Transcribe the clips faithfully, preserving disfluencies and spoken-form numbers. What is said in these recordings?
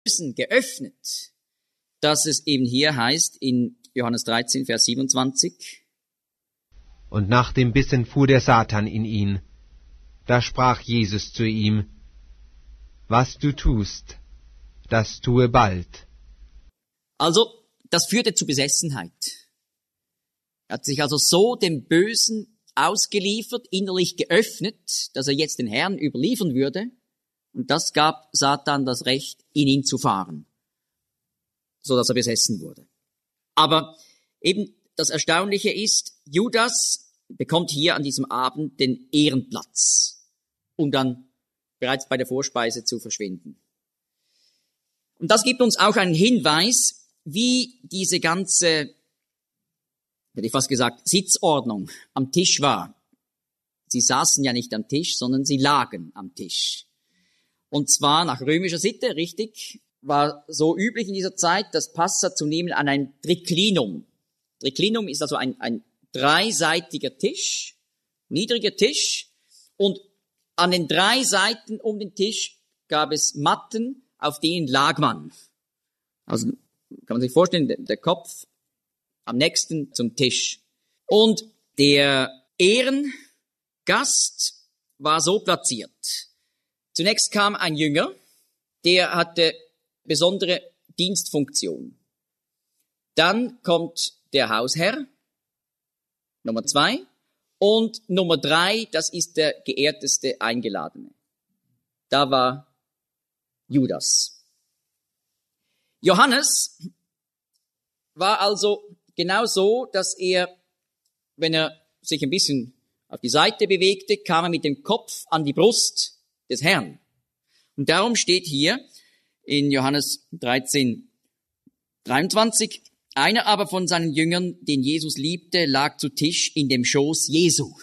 Bösen geöffnet, dass es eben hier heißt in Johannes dreizehn, Vers siebenundzwanzig. Und nach dem Bissen fuhr der Satan in ihn. Da sprach Jesus zu ihm: Was du tust, das tue bald. Also, das führte zu Besessenheit. Er hat sich also so dem Bösen ausgeliefert, innerlich geöffnet, dass er jetzt den Herrn überliefern würde. Und das gab Satan das Recht, in ihn zu fahren, so dass er besessen wurde. Aber eben das Erstaunliche ist, Judas bekommt hier an diesem Abend den Ehrenplatz, um dann bereits bei der Vorspeise zu verschwinden. Und das gibt uns auch einen Hinweis, wie diese ganze, hätte ich fast gesagt, Sitzordnung am Tisch war. Sie saßen ja nicht am Tisch, sondern sie lagen am Tisch. Und zwar nach römischer Sitte, richtig, war so üblich in dieser Zeit, das Passa zu nehmen an ein Triklinum. Triklinum ist also ein, ein dreiseitiger Tisch, niedriger Tisch, und an den drei Seiten um den Tisch gab es Matten, auf denen lag man. Also kann man sich vorstellen, der, der Kopf am nächsten zum Tisch. Und der Ehrengast war so platziert. Zunächst kam ein Jünger, der hatte besondere Dienstfunktion. Dann kommt der Hausherr, Nummer zwei, und Nummer drei, das ist der geehrteste Eingeladene. Da war Judas. Johannes war also genau so, dass er, wenn er sich ein bisschen auf die Seite bewegte, kam er mit dem Kopf an die Brust des Herrn. Und darum steht hier in Johannes dreizehn, dreiundzwanzig, einer aber von seinen Jüngern, den Jesus liebte, lag zu Tisch in dem Schoß Jesu.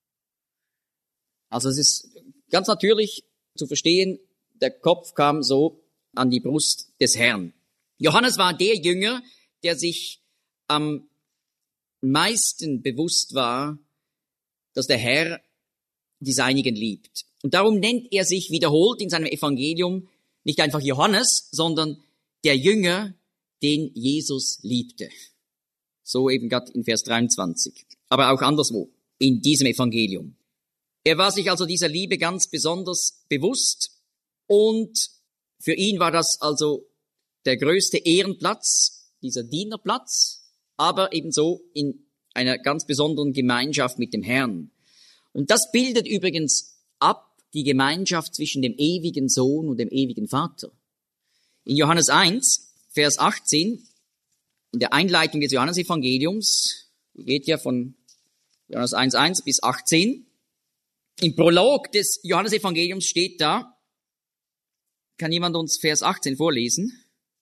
Also es ist ganz natürlich zu verstehen, der Kopf kam so an die Brust des Herrn. Johannes war der Jünger, der sich am meisten bewusst war, dass der Herr die Seinigen liebt. Und darum nennt er sich wiederholt in seinem Evangelium nicht einfach Johannes, sondern der Jünger, den Jesus liebte. So eben gerade in Vers dreiundzwanzig. Aber auch anderswo in diesem Evangelium. Er war sich also dieser Liebe ganz besonders bewusst, und für ihn war das also der größte Ehrenplatz, dieser Dienerplatz, aber ebenso in einer ganz besonderen Gemeinschaft mit dem Herrn. Und das bildet übrigens ab die Gemeinschaft zwischen dem ewigen Sohn und dem ewigen Vater. In Johannes eins, Vers achtzehn, in der Einleitung des Johannesevangeliums, die geht ja von Johannes eins, eins bis achtzehn, im Prolog des Johannesevangeliums steht da, kann jemand uns Vers achtzehn vorlesen?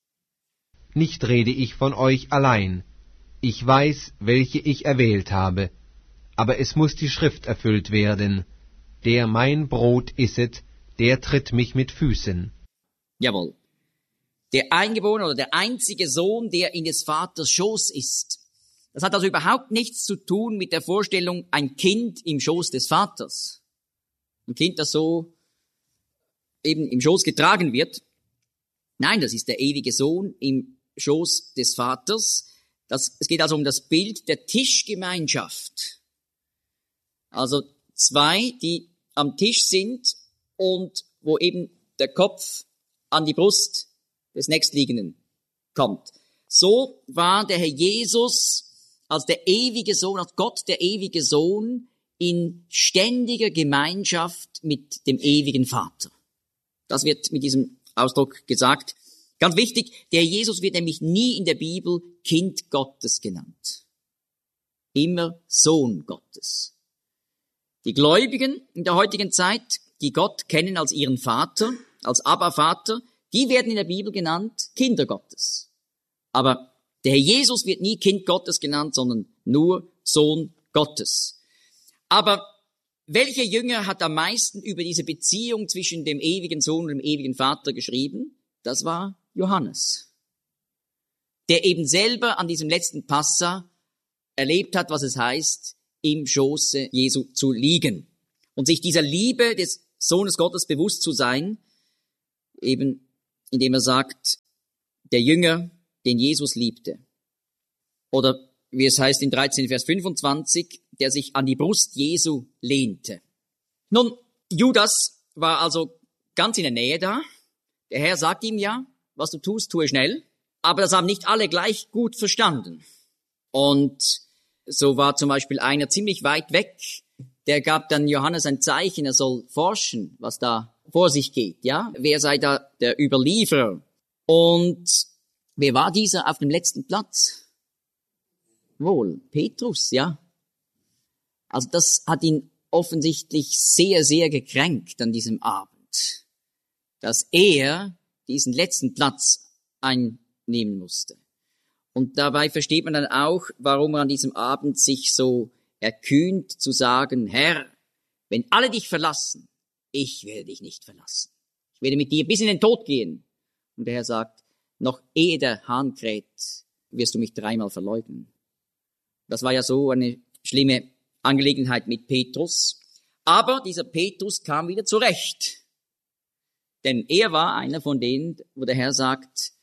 Nicht rede ich von euch allein. Ich weiß, welche ich erwählt habe. Aber es muss die Schrift erfüllt werden. Der mein Brot isset, der tritt mich mit Füßen. Jawohl. Der Eingeborene oder der einzige Sohn, der in des Vaters Schoß ist. Das hat also überhaupt nichts zu tun mit der Vorstellung, ein Kind im Schoß des Vaters. Ein Kind, das so eben im Schoß getragen wird. Nein, das ist der ewige Sohn im Schoß des Vaters. Das, es geht also um das Bild der Tischgemeinschaft. Also zwei, die am Tisch sind und wo eben der Kopf an die Brust des Nächstliegenden kommt. So war der Herr Jesus als der ewige Sohn, als Gott der ewige Sohn in ständiger Gemeinschaft mit dem ewigen Vater. Das wird mit diesem Ausdruck gesagt. Ganz wichtig, der Jesus wird nämlich nie in der Bibel Kind Gottes genannt. Immer Sohn Gottes. Die Gläubigen in der heutigen Zeit, die Gott kennen als ihren Vater, als Abba-Vater, die werden in der Bibel genannt Kinder Gottes. Aber der Herr Jesus wird nie Kind Gottes genannt, sondern nur Sohn Gottes. Aber welcher Jünger hat am meisten über diese Beziehung zwischen dem ewigen Sohn und dem ewigen Vater geschrieben? Das war Johannes, der eben selber an diesem letzten Passa erlebt hat, was es heißt, im Schoße Jesu zu liegen und sich dieser Liebe des Sohnes Gottes bewusst zu sein, eben indem er sagt, der Jünger, den Jesus liebte. Oder wie es heißt in dreizehn, Vers fünfundzwanzig, der sich an die Brust Jesu lehnte. Nun, Judas war also ganz in der Nähe da. Der Herr sagt ihm ja, was du tust, tue schnell. Aber das haben nicht alle gleich gut verstanden. Und so war zum Beispiel einer ziemlich weit weg. Der gab dann Johannes ein Zeichen, er soll forschen, was da vor sich geht. Ja, wer sei da der Überlieferer? Und wer war dieser auf dem letzten Platz? Wohl, Petrus, ja. Also das hat ihn offensichtlich sehr, sehr gekränkt an diesem Abend, dass er diesen letzten Platz einnehmen musste. Und dabei versteht man dann auch, warum er an diesem Abend sich so erkühnt zu sagen, Herr, wenn alle dich verlassen, ich werde dich nicht verlassen. Ich werde mit dir bis in den Tod gehen. Und der Herr sagt, noch ehe der Hahn kräht, wirst du mich dreimal verleugnen. Das war ja so eine schlimme Angelegenheit mit Petrus. Aber dieser Petrus kam wieder zurecht. Denn er war einer von denen, wo der Herr sagt,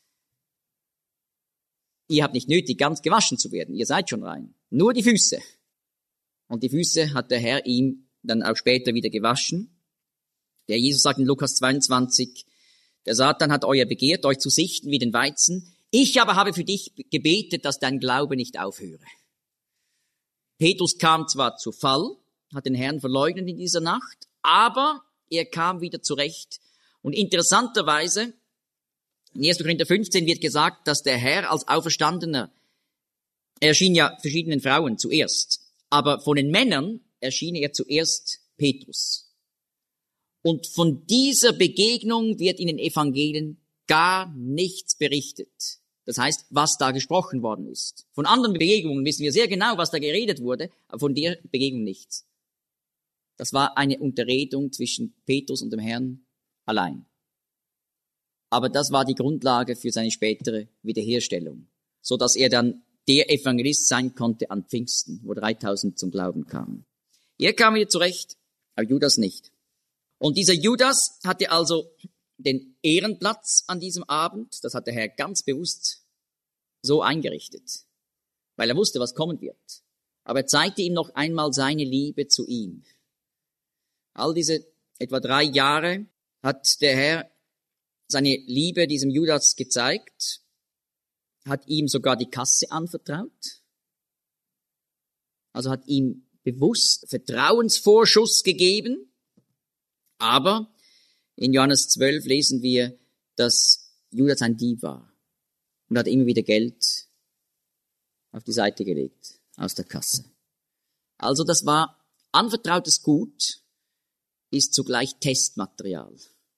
ihr habt nicht nötig, ganz gewaschen zu werden. Ihr seid schon rein. Nur die Füße. Und die Füße hat der Herr ihm dann auch später wieder gewaschen. Der Jesus sagt in Lukas zweiundzwanzig, der Satan hat euer begehrt, euch zu sichten wie den Weizen. Ich aber habe für dich gebetet, dass dein Glaube nicht aufhöre. Petrus kam zwar zu Fall, hat den Herrn verleugnet in dieser Nacht, aber er kam wieder zurecht. Und interessanterweise, in erster Korinther fünfzehn wird gesagt, dass der Herr als Auferstandener, er erschien ja verschiedenen Frauen zuerst, aber von den Männern erschien er zuerst Petrus. Und von dieser Begegnung wird in den Evangelien gar nichts berichtet. Das heißt, was da gesprochen worden ist. Von anderen Begegnungen wissen wir sehr genau, was da geredet wurde, aber von der Begegnung nichts. Das war eine Unterredung zwischen Petrus und dem Herrn allein. Aber das war die Grundlage für seine spätere Wiederherstellung, so dass er dann der Evangelist sein konnte an Pfingsten, wo dreitausend zum Glauben kamen. Er kam wieder zurecht, aber Judas nicht. Und dieser Judas hatte also den Ehrenplatz an diesem Abend, das hat der Herr ganz bewusst so eingerichtet, weil er wusste, was kommen wird. Aber er zeigte ihm noch einmal seine Liebe zu ihm. All diese etwa drei Jahre hat der Herr seine Liebe diesem Judas gezeigt, hat ihm sogar die Kasse anvertraut, also hat ihm bewusst Vertrauensvorschuss gegeben, aber in Johannes zwölf lesen wir, dass Judas ein Dieb war und hat immer wieder Geld auf die Seite gelegt aus der Kasse. Also das war anvertrautes Gut, ist zugleich Testmaterial.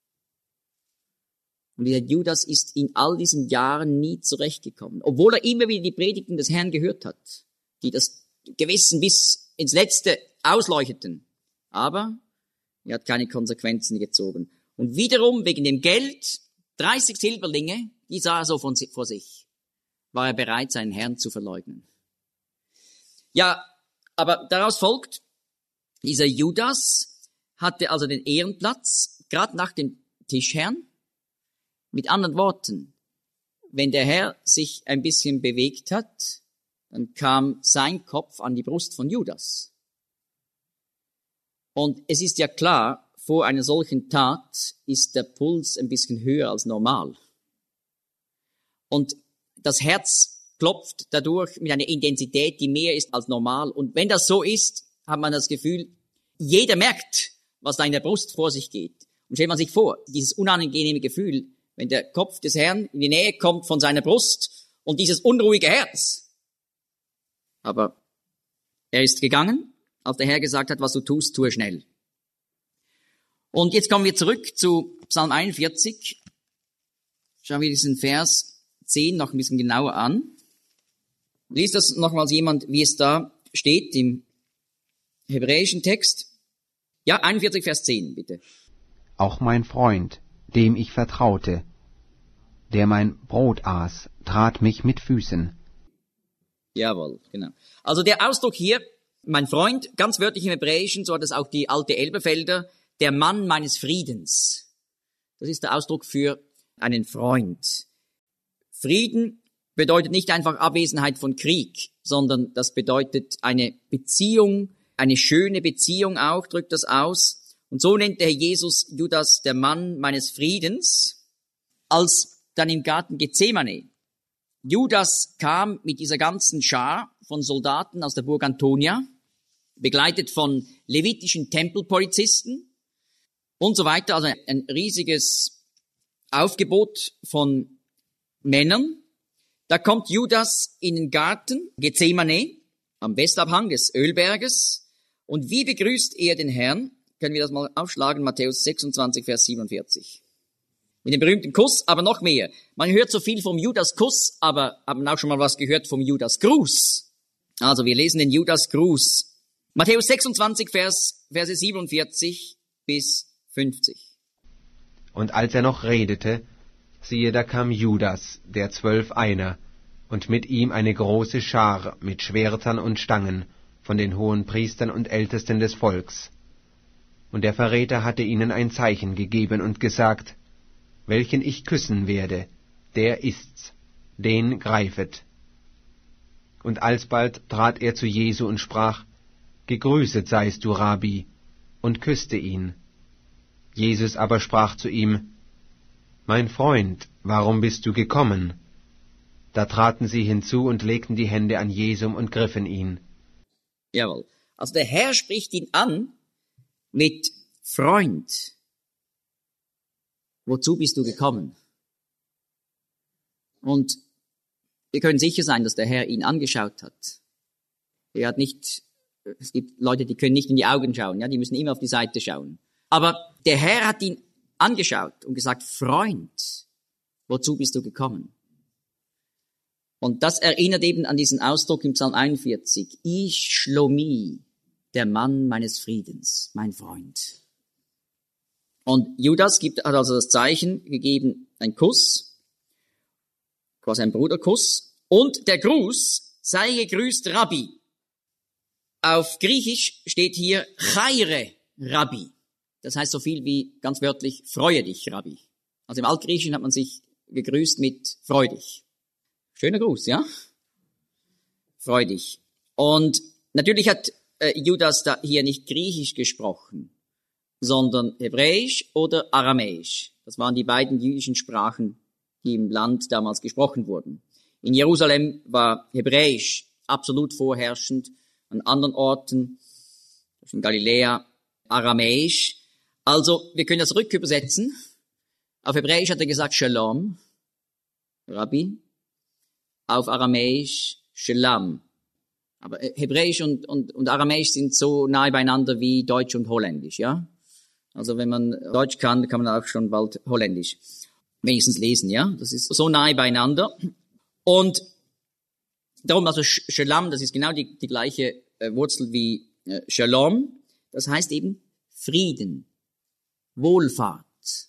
Und dieser Judas ist in all diesen Jahren nie zurechtgekommen, obwohl er immer wieder die Predigten des Herrn gehört hat, die das Gewissen bis ins Letzte ausleuchteten. Aber er hat keine Konsequenzen gezogen. Und wiederum wegen dem Geld, dreißig Silberlinge, die sah er so von, vor sich, war er bereit, seinen Herrn zu verleugnen. Ja, aber daraus folgt, dieser Judas hatte also den Ehrenplatz, gerade nach dem Tischherrn. Mit anderen Worten, wenn der Herr sich ein bisschen bewegt hat, dann kam sein Kopf an die Brust von Judas. Und es ist ja klar, vor einer solchen Tat ist der Puls ein bisschen höher als normal. Und das Herz klopft dadurch mit einer Intensität, die mehr ist als normal. Und wenn das so ist, hat man das Gefühl, jeder merkt, was da in der Brust vor sich geht. Und stellt man sich vor, dieses unangenehme Gefühl, wenn der Kopf des Herrn in die Nähe kommt von seiner Brust und dieses unruhige Herz. Aber er ist gegangen, als der Herr gesagt hat, was du tust, tue schnell. Und jetzt kommen wir zurück zu Psalm einundvierzig. Schauen wir diesen Vers zehn noch ein bisschen genauer an. Liest das nochmals jemand, wie es da steht im hebräischen Text? Ja, einundvierzig, Vers zehn, bitte. Auch mein Freund, dem ich vertraute, der mein Brot aß, trat mich mit Füßen. Jawohl, genau. Also der Ausdruck hier, mein Freund, ganz wörtlich im Hebräischen, so hat es auch die alte Elberfelder, der Mann meines Friedens. Das ist der Ausdruck für einen Freund. Frieden bedeutet nicht einfach Abwesenheit von Krieg, sondern das bedeutet eine Beziehung, eine schöne Beziehung auch, drückt das aus. Und so nennt der Herr Jesus Judas der Mann meines Friedens, als dann im Garten Gethsemane Judas kam mit dieser ganzen Schar von Soldaten aus der Burg Antonia, begleitet von levitischen Tempelpolizisten und so weiter, also ein riesiges Aufgebot von Männern. Da kommt Judas in den Garten Gethsemane am Westabhang des Ölberges. Und wie begrüßt er den Herrn? Können wir das mal aufschlagen, Matthäus sechsundzwanzig, Vers siebenundvierzig. Mit dem berühmten Kuss, aber noch mehr. Man hört so viel vom Judas-Kuss, aber haben auch schon mal was gehört vom Judas-Gruß. Also wir lesen den Judas-Gruß. Matthäus sechsundzwanzig, Vers, Verse siebenundvierzig bis fünfzig. Und als er noch redete, siehe, da kam Judas, der Zwölf einer, und mit ihm eine große Schar mit Schwertern und Stangen von den hohen Priestern und Ältesten des Volks. Und der Verräter hatte ihnen ein Zeichen gegeben und gesagt, welchen ich küssen werde, der ist's, den greifet. Und alsbald trat er zu Jesu und sprach, gegrüßet seist du, Rabbi, und küsste ihn. Jesus aber sprach zu ihm, mein Freund, warum bist du gekommen? Da traten sie hinzu und legten die Hände an Jesum und griffen ihn. Jawohl. Also der Herr spricht ihn an mit Freund. Wozu bist du gekommen? Und wir können sicher sein, dass der Herr ihn angeschaut hat. Er hat nicht, es gibt Leute, die können nicht in die Augen schauen, ja, die müssen immer auf die Seite schauen. Aber der Herr hat ihn angeschaut und gesagt, Freund, wozu bist du gekommen? Und das erinnert eben an diesen Ausdruck im Psalm einundvierzig. Ich Shlomi, der Mann meines Friedens, mein Freund. Und Judas gibt, hat also das Zeichen gegeben, ein Kuss, quasi ein Bruderkuss. Und der Gruß, sei gegrüßt Rabbi. Auf Griechisch steht hier Chaire Rabbi. Das heißt so viel wie ganz wörtlich, freue dich, Rabbi. Also im Altgriechischen hat man sich gegrüßt mit freu dich. Schöner Gruß, ja? Freu dich. Und natürlich hat äh, Judas da hier nicht Griechisch gesprochen, sondern Hebräisch oder Aramäisch. Das waren die beiden jüdischen Sprachen, die im Land damals gesprochen wurden. In Jerusalem war Hebräisch absolut vorherrschend, an anderen Orten, in Galiläa, Aramäisch. Also, wir können das rückübersetzen. Auf Hebräisch hat er gesagt Shalom, Rabbi. Auf Aramäisch Shalom. Aber Hebräisch und, und, und Aramäisch sind so nahe beieinander wie Deutsch und Holländisch, ja? Also wenn man Deutsch kann, kann man auch schon bald Holländisch wenigstens lesen, ja? Das ist so nahe beieinander. Und darum, also Shalom, das ist genau die, die gleiche äh, Wurzel wie äh, Shalom. Das heißt eben Frieden, Wohlfahrt,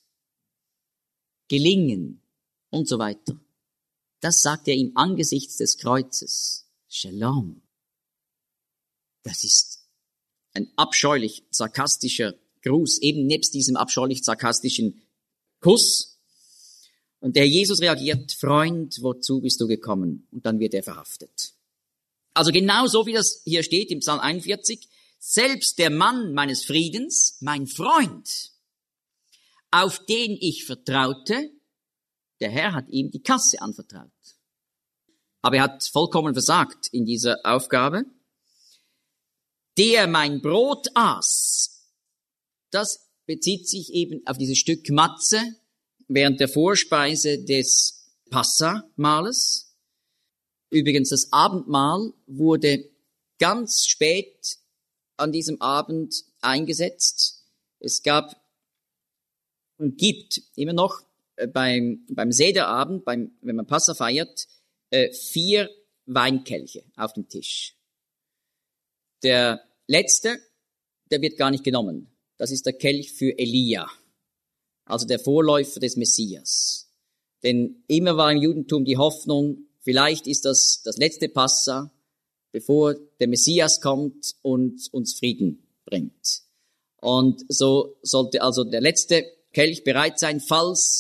Gelingen und so weiter. Das sagt er ihm angesichts des Kreuzes. Shalom. Das ist ein abscheulich sarkastischer Gruß, eben nebst diesem abscheulich sarkastischen Kuss. Und der Jesus reagiert, Freund, wozu bist du gekommen? Und dann wird er verhaftet. Also genau so, wie das hier steht im Psalm einundvierzig, selbst der Mann meines Friedens, mein Freund, auf den ich vertraute, der Herr hat ihm die Kasse anvertraut. Aber er hat vollkommen versagt in dieser Aufgabe. Der mein Brot aß, das bezieht sich eben auf dieses Stück Matze während der Vorspeise des Passamahles. Übrigens, das Abendmahl wurde ganz spät an diesem Abend eingesetzt. Es gab und gibt immer noch beim, beim Sederabend, beim, wenn man Passa feiert, äh, vier Weinkelche auf dem Tisch. Der letzte, der wird gar nicht genommen. Das ist der Kelch für Elia, also der Vorläufer des Messias. Denn immer war im Judentum die Hoffnung, vielleicht ist das das letzte Passa, bevor der Messias kommt und uns Frieden bringt. Und so sollte also der letzte Kelch bereit sein, falls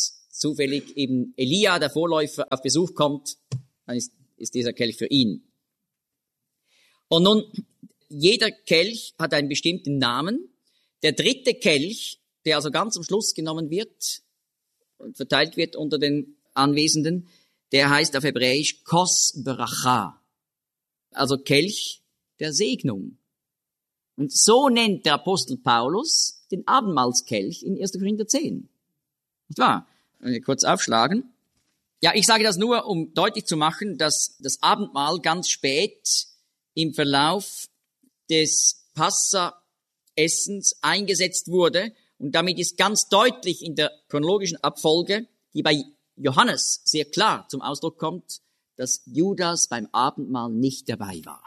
zufällig eben Elia, der Vorläufer, auf Besuch kommt, dann ist, ist dieser Kelch für ihn. Und nun, jeder Kelch hat einen bestimmten Namen. Der dritte Kelch, der also ganz am Schluss genommen wird und verteilt wird unter den Anwesenden, der heißt auf Hebräisch Kos Bracha, also Kelch der Segnung. Und so nennt der Apostel Paulus den Abendmahlskelch in erster Korinther zehn. Nicht wahr? Kurz aufschlagen. Ja, ich sage das nur, um deutlich zu machen, dass das Abendmahl ganz spät im Verlauf des Passa-Essens eingesetzt wurde. Und damit ist ganz deutlich in der chronologischen Abfolge, die bei Johannes sehr klar zum Ausdruck kommt, dass Judas beim Abendmahl nicht dabei war.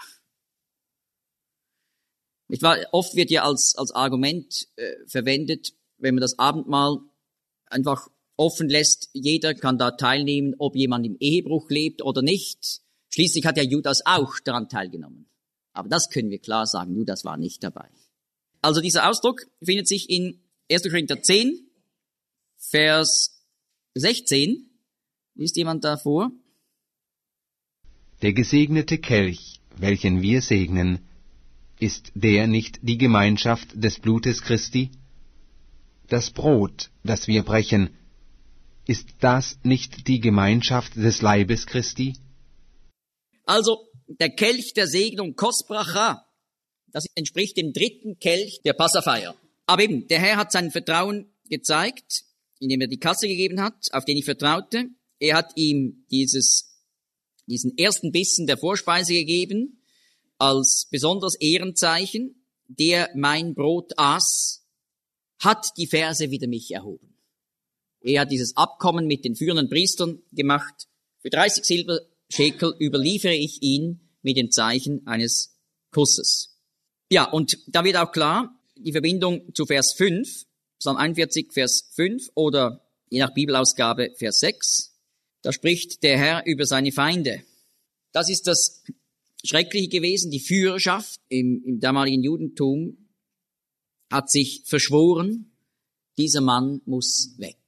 Nicht wahr? Oft wird ja als, als Argument äh, verwendet, wenn man das Abendmahl einfach offen lässt, jeder kann da teilnehmen, ob jemand im Ehebruch lebt oder nicht. Schließlich hat ja Judas auch daran teilgenommen. Aber das können wir klar sagen, Judas war nicht dabei. Also dieser Ausdruck findet sich in erster Korinther zehn, Vers sechzehn. Liest jemand da vor? Der gesegnete Kelch, welchen wir segnen, ist der nicht die Gemeinschaft des Blutes Christi? Das Brot, das wir brechen, ist das nicht die Gemeinschaft des Leibes Christi? Also, der Kelch der Segnung, Kos Bracha, das entspricht dem dritten Kelch der Passafeier. Aber eben, der Herr hat sein Vertrauen gezeigt, indem er die Kasse gegeben hat, auf den ich vertraute. Er hat ihm dieses, diesen ersten Bissen der Vorspeise gegeben, als besonderes Ehrenzeichen. Der mein Brot aß, hat die Verse wider mich erhoben. Er hat dieses Abkommen mit den führenden Priestern gemacht. Für dreißig Silberschekel überliefere ich ihn mit dem Zeichen eines Kusses. Ja, und da wird auch klar, die Verbindung zu Vers fünf, Psalm einundvierzig, Vers fünf oder je nach Bibelausgabe Vers sechs. Da spricht der Herr über seine Feinde. Das ist das Schreckliche gewesen. Die Führerschaft im, im damaligen Judentum hat sich verschworen, dieser Mann muss weg.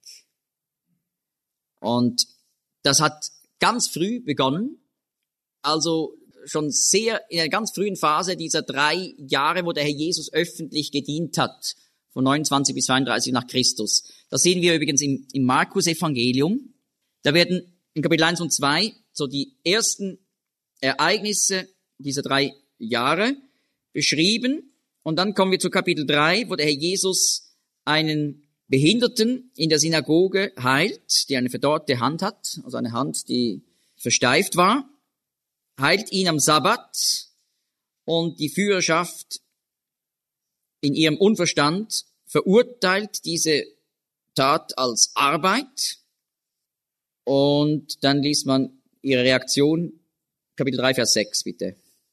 Und das hat ganz früh begonnen, also schon sehr in einer ganz frühen Phase dieser drei Jahre, wo der Herr Jesus öffentlich gedient hat, von neunundzwanzig bis zweiunddreißig nach Christus. Das sehen wir übrigens im, im Markus-Evangelium. Da werden in Kapitel eins und zwei so die ersten Ereignisse dieser drei Jahre beschrieben. Und dann kommen wir zu Kapitel drei, wo der Herr Jesus einen Behinderten in der Synagoge heilt, die eine verdorrte Hand hat, also eine Hand, die versteift war, heilt ihn am Sabbat, und die Führerschaft in ihrem Unverstand verurteilt diese Tat als Arbeit. Und dann liest man ihre Reaktion, Kapitel drei, Vers sechs, bitte.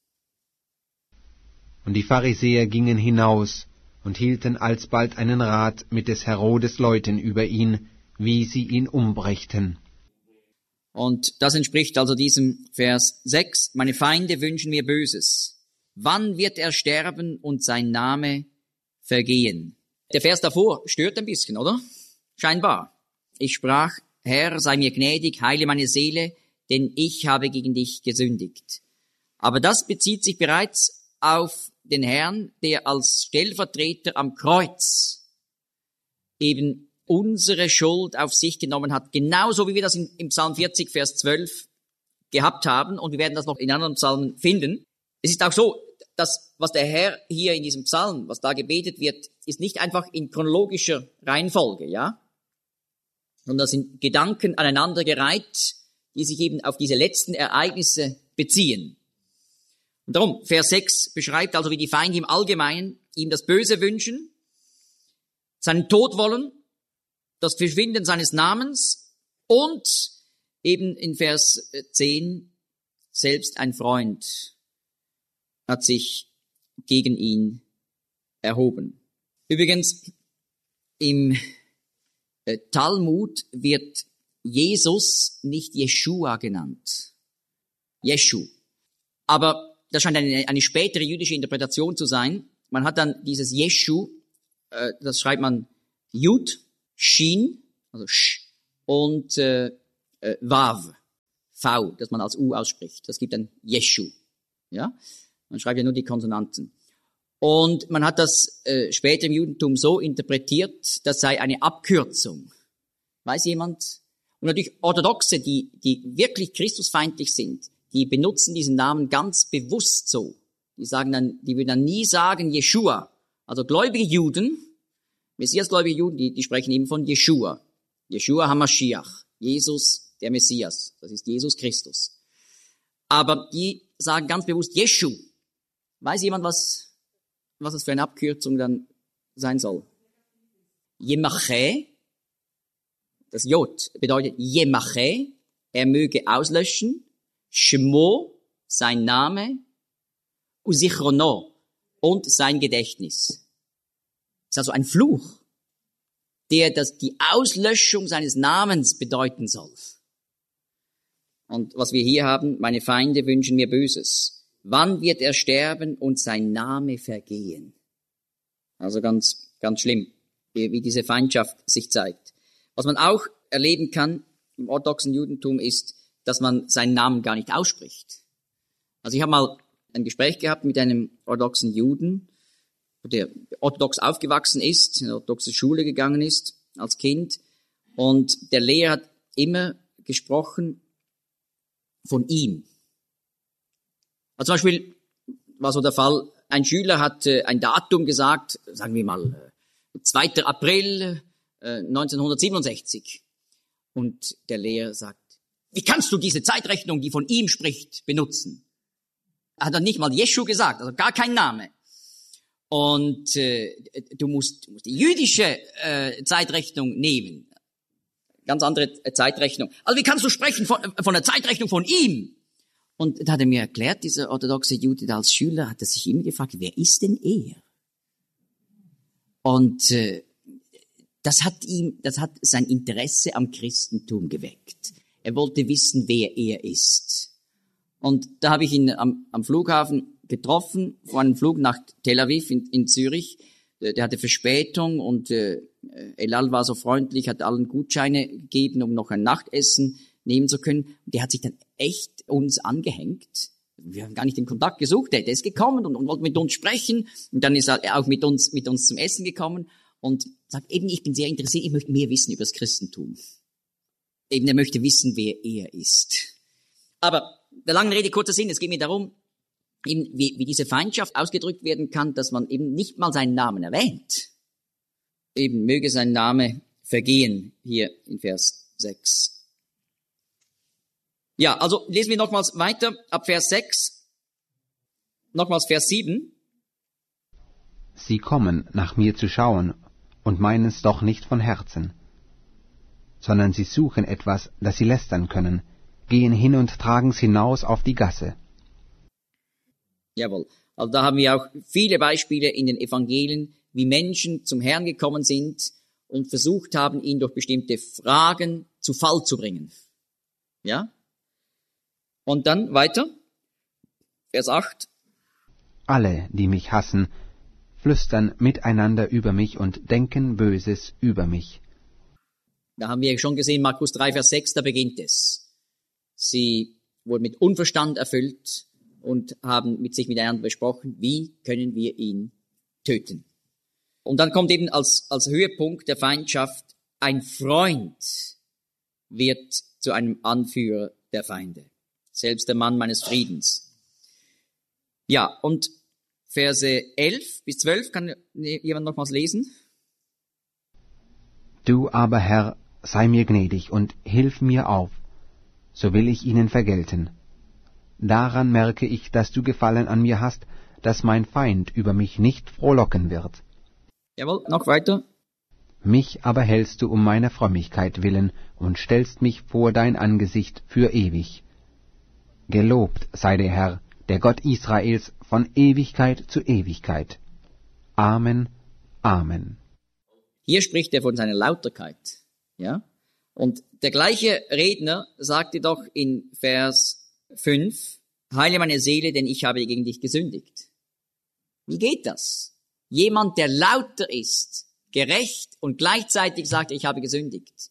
Und die Pharisäer gingen hinaus und hielten alsbald einen Rat mit des Herodes Leuten über ihn, wie sie ihn umbrächten. Und das entspricht also diesem Vers sechs. Meine Feinde wünschen mir Böses. Wann wird er sterben und sein Name vergehen? Der Vers davor stört ein bisschen, oder? Scheinbar. Ich sprach, Herr, sei mir gnädig, heile meine Seele, denn ich habe gegen dich gesündigt. Aber das bezieht sich bereits auf den Herrn, der als Stellvertreter am Kreuz eben unsere Schuld auf sich genommen hat, genauso wie wir das in, im Psalm vierzig, Vers zwölf gehabt haben, und wir werden das noch in anderen Psalmen finden. Es ist auch so, dass was der Herr hier in diesem Psalm, was da gebetet wird, ist nicht einfach in chronologischer Reihenfolge, ja, sondern das sind Gedanken aneinandergereiht, die sich eben auf diese letzten Ereignisse beziehen. Und darum, Vers sechs beschreibt also, wie die Feinde im Allgemeinen ihm das Böse wünschen, seinen Tod wollen, das Verschwinden seines Namens, und eben in Vers zehn, selbst ein Freund hat sich gegen ihn erhoben. Übrigens, im Talmud wird Jesus nicht Jeschua genannt. Jeschu. Aber das scheint eine, eine spätere jüdische Interpretation zu sein. Man hat dann dieses Jeschu, äh, das schreibt man Jud, Shin, also Sh, und äh, äh, Vav, V, das man als U ausspricht. Das gibt dann Jeshu. Ja? Man schreibt ja nur die Konsonanten. Und man hat das äh, später im Judentum so interpretiert, das sei eine Abkürzung. Weiß jemand? Und natürlich Orthodoxe, die, die wirklich christusfeindlich sind, die benutzen diesen Namen ganz bewusst so. Die sagen dann, die würden dann nie sagen Jeshua. Also gläubige Juden, Messiasgläubige Juden, die, die sprechen eben von Jeshua. Jeshua HaMashiach. Jesus, der Messias. Das ist Jesus Christus. Aber die sagen ganz bewusst Jeshu. Weiß jemand, was, was das für eine Abkürzung dann sein soll? Yemache, das J bedeutet Yemache, er möge auslöschen, Shmo, sein Name, Usichrono, und sein Gedächtnis. Das ist also ein Fluch, der das, die Auslöschung seines Namens bedeuten soll. Und was wir hier haben, meine Feinde wünschen mir Böses. Wann wird er sterben und sein Name vergehen? Also ganz, ganz schlimm, wie, wie diese Feindschaft sich zeigt. Was man auch erleben kann im orthodoxen Judentum ist, dass man seinen Namen gar nicht ausspricht. Also ich habe mal ein Gespräch gehabt mit einem orthodoxen Juden, der orthodox aufgewachsen ist, in eine orthodoxe Schule gegangen ist als Kind. Und der Lehrer hat immer gesprochen von ihm. Also zum Beispiel war so der Fall, ein Schüler hat äh, ein Datum gesagt, sagen wir mal äh, zweiter April äh, neunzehnhundertsiebenundsechzig. Und der Lehrer sagt, wie kannst du diese Zeitrechnung, die von ihm spricht, benutzen? Er hat dann nicht mal Jeschu gesagt, also gar kein Name. Und äh, du, musst, du musst die jüdische äh, Zeitrechnung nehmen. Ganz andere Zeitrechnung. Also wie kannst du sprechen von, von der Zeitrechnung von ihm? Und da hat er mir erklärt, dieser orthodoxe Jude als Schüler, hat er sich immer gefragt, wer ist denn er? Und äh, das hat ihm, das hat sein Interesse am Christentum geweckt. Er wollte wissen, wer er ist. Und da habe ich ihn am, am Flughafen getroffen, vor einem Flug nach Tel Aviv in, in Zürich. Der, der hatte Verspätung und äh, Elal war so freundlich, hat allen Gutscheine gegeben, um noch ein Nachtessen nehmen zu können. Und der hat sich dann echt uns angehängt. Wir haben gar nicht den Kontakt gesucht. Der, der ist gekommen und, und wollte mit uns sprechen. Und dann ist er auch mit uns, mit uns zum Essen gekommen und sagt eben, ich bin sehr interessiert, ich möchte mehr wissen über das Christentum. Eben, er möchte wissen, wer er ist. Aber der langen Rede kurzer Sinn, es geht mir darum, eben wie, wie diese Feindschaft ausgedrückt werden kann, dass man eben nicht mal seinen Namen erwähnt. Eben möge sein Name vergehen, hier in Vers sechs. Ja, also lesen wir nochmals weiter, ab Vers sechs, nochmals Vers sieben. Sie kommen, nach mir zu schauen, und meinen's doch nicht von Herzen, sondern sie suchen etwas, das sie lästern können, gehen hin und tragen's hinaus auf die Gasse. Jawohl. Also da haben wir auch viele Beispiele in den Evangelien, wie Menschen zum Herrn gekommen sind und versucht haben, ihn durch bestimmte Fragen zu Fall zu bringen. Ja? Und dann weiter, Vers acht. Alle, die mich hassen, flüstern miteinander über mich und denken Böses über mich. Da haben wir schon gesehen, Markus drei, Vers sechs, da beginnt es. Sie wurden mit Unverstand erfüllt und haben mit sich miteinander besprochen, wie können wir ihn töten. Und dann kommt eben als, als Höhepunkt der Feindschaft, ein Freund wird zu einem Anführer der Feinde. Selbst der Mann meines Friedens. Ja, und Verse elf bis zwölf, kann jemand nochmals lesen? Du aber, Herr, sei mir gnädig und hilf mir auf, so will ich ihnen vergelten. Daran merke ich, dass du Gefallen an mir hast, dass mein Feind über mich nicht frohlocken wird. Jawohl, noch weiter. Mich aber hältst du um meiner Frömmigkeit willen und stellst mich vor dein Angesicht für ewig. Gelobt sei der Herr, der Gott Israels, von Ewigkeit zu Ewigkeit. Amen, Amen. Hier spricht er von seiner Lauterkeit, ja? Und der gleiche Redner sagte doch in Vers fünf, heile meine Seele, denn ich habe gegen dich gesündigt. Wie geht das? Jemand, der lauter ist, gerecht und gleichzeitig sagt, ich habe gesündigt.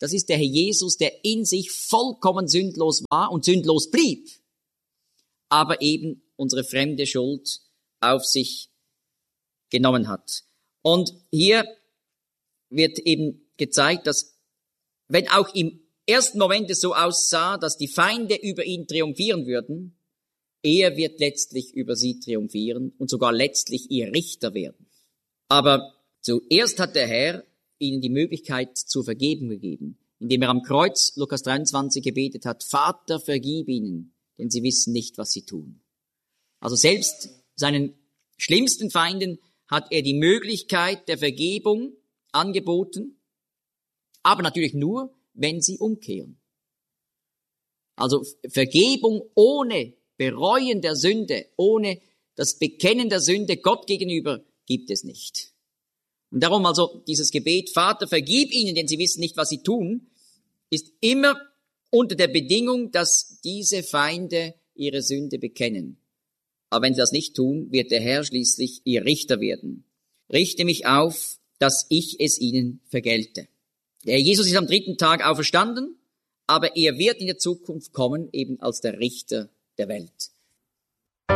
das ist der Herr Jesus, der in sich vollkommen sündlos war und sündlos blieb, aber eben unsere fremde Schuld auf sich genommen hat. Und hier wird eben gezeigt, dass wenn auch im ersten Moment es so aussah, dass die Feinde über ihn triumphieren würden, er wird letztlich über sie triumphieren und sogar letztlich ihr Richter werden. Aber zuerst hat der Herr ihnen die Möglichkeit zur Vergebung gegeben, indem er am Kreuz, Lukas dreiundzwanzig, gebetet hat, Vater, vergib ihnen, denn sie wissen nicht, was sie tun. Also selbst seinen schlimmsten Feinden hat er die Möglichkeit der Vergebung angeboten, aber natürlich nur, wenn sie umkehren. Also Vergebung ohne Bereuen der Sünde, ohne das Bekennen der Sünde Gott gegenüber gibt es nicht. Und darum also dieses Gebet, Vater, vergib ihnen, denn sie wissen nicht, was sie tun, ist immer unter der Bedingung, dass diese Feinde ihre Sünde bekennen. Aber wenn sie das nicht tun, wird der Herr schließlich ihr Richter werden. Richte mich auf, dass ich es ihnen vergelte. Der Herr Jesus ist am dritten Tag auferstanden, aber er wird in der Zukunft kommen, eben als der Richter der Welt.